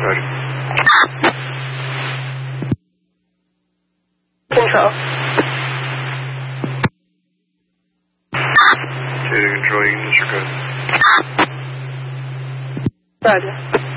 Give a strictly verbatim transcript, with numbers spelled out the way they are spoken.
Ready. Control. Data control units are good. Roger.